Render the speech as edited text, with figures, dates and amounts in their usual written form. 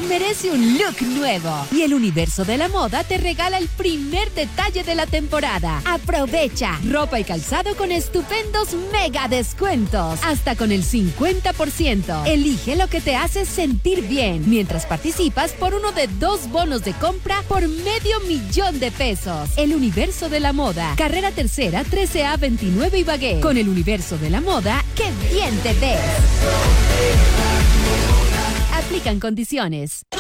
merece un look nuevo. Y el Universo de la Moda te regala el primer detalle de la temporada. Aprovecha ropa y calzado con estupendos mega descuentos. Hasta con el 50%. Elige lo que te hace sentir bien. Mientras participas por uno de 2 bonos de compra por $500,000 El Universo de la Moda. Carrera Tercera, 13A 29 Ibagué. Con el Universo de la Moda, ¡qué bien te ves! Aplican condiciones.